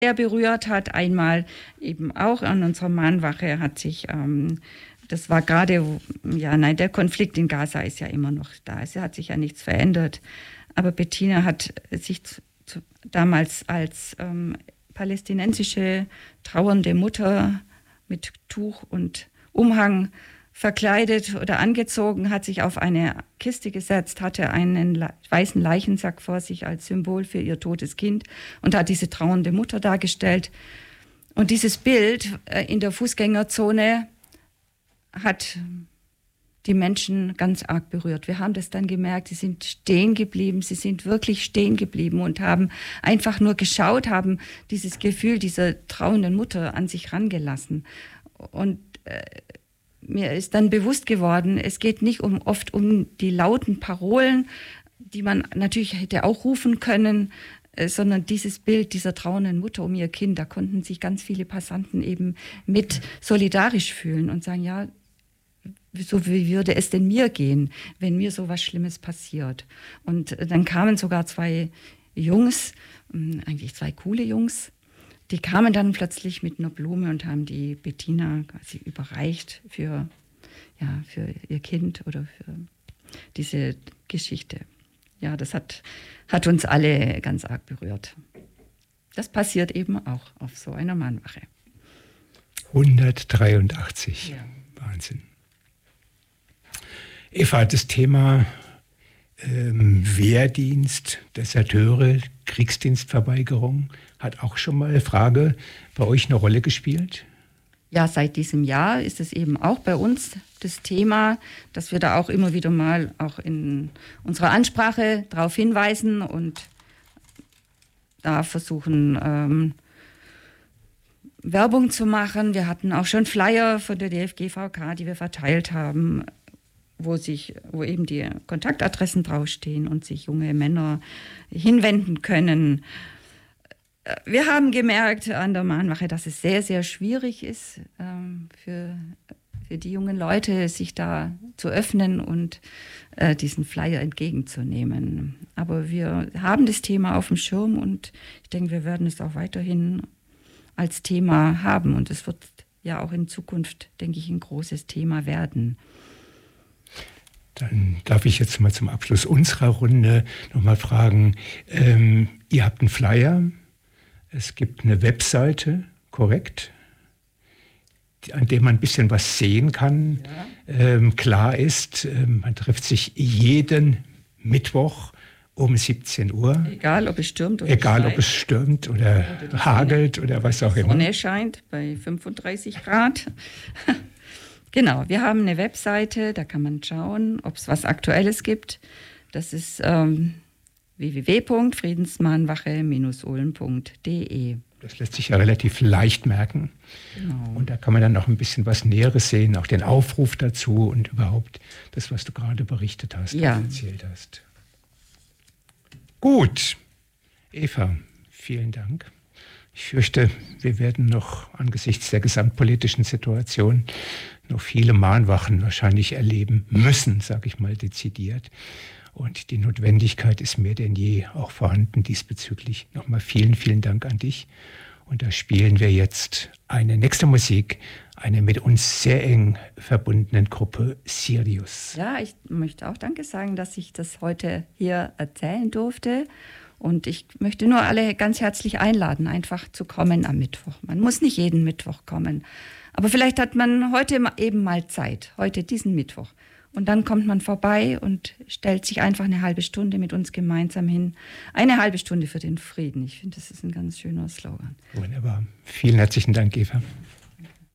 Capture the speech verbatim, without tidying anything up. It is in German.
sehr berührt hat. Einmal eben auch an unserer Mahnwache hat sich, ähm, das war gerade, ja, nein, der Konflikt in Gaza ist ja immer noch da. Es hat sich ja nichts verändert. Aber Bettina hat sich zu, zu, damals als ähm, palästinensische trauernde Mutter mit Tuch und Umhang verkleidet oder angezogen, hat sich auf eine Kiste gesetzt, hatte einen le- weißen Leichensack vor sich als Symbol für ihr totes Kind und hat diese trauernde Mutter dargestellt. Und dieses Bild äh, in der Fußgängerzone hat die Menschen ganz arg berührt. Wir haben das dann gemerkt, sie sind stehen geblieben, sie sind wirklich stehen geblieben und haben einfach nur geschaut, haben dieses Gefühl dieser trauernden Mutter an sich rangelassen. Und äh, mir ist dann bewusst geworden, es geht nicht um, oft um die lauten Parolen, die man natürlich hätte auch rufen können, äh, sondern dieses Bild dieser trauernden Mutter um ihr Kind, da konnten sich ganz viele Passanten eben mit solidarisch fühlen und sagen, ja, so wie würde es denn mir gehen, wenn mir so was Schlimmes passiert. Und dann kamen sogar zwei Jungs, eigentlich zwei coole Jungs, die kamen dann plötzlich mit einer Blume und haben die Bettina quasi überreicht für, ja, für ihr Kind oder für diese Geschichte. Ja, das hat, hat uns alle ganz arg berührt. Das passiert eben auch auf so einer Mahnwache. hundertdreiundachtzig. Ja. Wahnsinn. Eva, das Thema ähm, Wehrdienst, Deserteure, Kriegsdienstverweigerung hat auch schon mal Frage bei euch eine Rolle gespielt? Ja, seit diesem Jahr ist es eben auch bei uns das Thema, dass wir da auch immer wieder mal auch in unserer Ansprache darauf hinweisen und da versuchen, ähm, Werbung zu machen. Wir hatten auch schon Flyer von der D F G V K, die wir verteilt haben, wo sich, wo eben die Kontaktadressen draufstehen und sich junge Männer hinwenden können. Wir haben gemerkt an der Mahnwache, dass es sehr, sehr schwierig ist ähm, für, für die jungen Leute, sich da zu öffnen und äh, diesen Flyer entgegenzunehmen. Aber wir haben das Thema auf dem Schirm und ich denke, wir werden es auch weiterhin als Thema haben. Und es wird ja auch in Zukunft, denke ich, ein großes Thema werden. Dann darf ich jetzt mal zum Abschluss unserer Runde nochmal fragen, ähm, ihr habt einen Flyer, es gibt eine Webseite, korrekt, an der man ein bisschen was sehen kann. Ja. Ähm, klar ist, ähm, man trifft sich jeden Mittwoch um siebzehn Uhr. Egal, ob es stürmt oder Egal, schneit. ob es stürmt oder, oder hagelt Sonne, oder was auch immer. Die Sonne scheint bei fünfunddreißig Grad. Genau, wir haben eine Webseite, da kann man schauen, ob es was Aktuelles gibt. Das ist ähm, w w w punkt friedensmahnwache Bindestrich ulm punkt d e. Das lässt sich ja relativ leicht merken. Genau. Und da kann man dann noch ein bisschen was Näheres sehen, auch den Aufruf dazu und überhaupt das, was du gerade berichtet hast, ja. erzählt hast. Gut, Eva, vielen Dank. Ich fürchte, wir werden noch angesichts der gesamtpolitischen Situation noch viele Mahnwachen wahrscheinlich erleben müssen, sage ich mal dezidiert. Und die Notwendigkeit ist mehr denn je auch vorhanden diesbezüglich. Nochmal vielen, vielen Dank an dich. Und da spielen wir jetzt eine nächste Musik, eine mit uns sehr eng verbundenen Gruppe Sirius. Ja, ich möchte auch Danke sagen, dass ich das heute hier erzählen durfte. Und ich möchte nur alle ganz herzlich einladen, einfach zu kommen am Mittwoch. Man muss nicht jeden Mittwoch kommen. Aber vielleicht hat man heute eben mal Zeit, heute diesen Mittwoch. Und dann kommt man vorbei und stellt sich einfach eine halbe Stunde mit uns gemeinsam hin. Eine halbe Stunde für den Frieden. Ich finde, das ist ein ganz schöner Slogan. Wunderbar. Vielen herzlichen Dank, Eva.